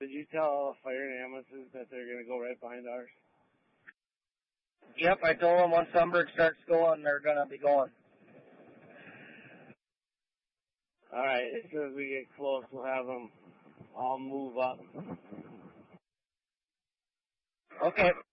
Did you tell fire and ambulances that they're going to go right behind ours? Yep, I told them once Sunbird starts going, they're going to be going. All right, as soon as we get close, we'll have them all move up. Okay.